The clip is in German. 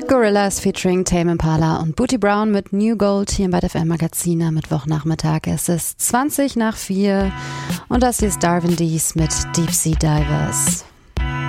Gorillaz featuring Tame Impala und Booty Brown mit New Gold hier im Bad FM Magazin am Mittwochnachmittag. Es ist 4:20 und das hier ist Darwin Dees mit Deep Sea Divers.